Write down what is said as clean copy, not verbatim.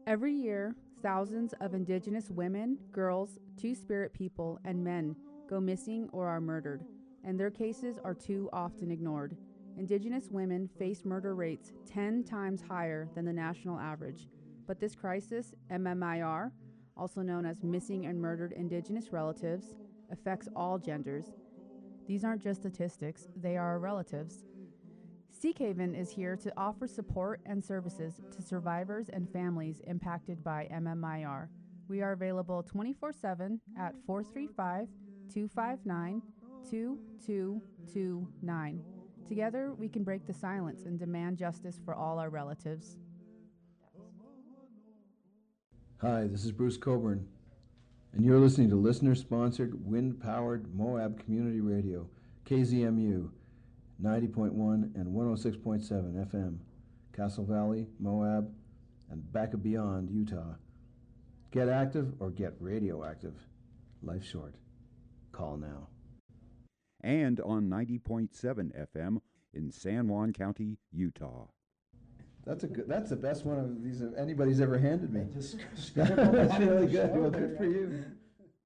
Every year, thousands of Indigenous women, girls, Two-Spirit people, and men go missing or are murdered, and their cases are too often ignored. Indigenous women face murder rates 10 times higher than the national average, but this crisis, MMIR, also known as Missing and Murdered Indigenous Relatives, affects all genders. These aren't just statistics, they are our relatives. Seekhaven is here to offer support and services to survivors and families impacted by MMIR. We are available 24/7 at 435 259 2229. Together, we can break the silence and demand justice for all our relatives. Hi, this is Bruce Coburn, and you're listening to listener-sponsored, wind-powered Moab Community Radio, KZMU, 90.1 and 106.7 FM, Castle Valley, Moab, and back and beyond Utah. Get active or get radioactive. Life's short. Call now. And on 90.7 FM in San Juan County, Utah. That's the best one of these anybody's ever handed me. Just That's really good. Well, good for you.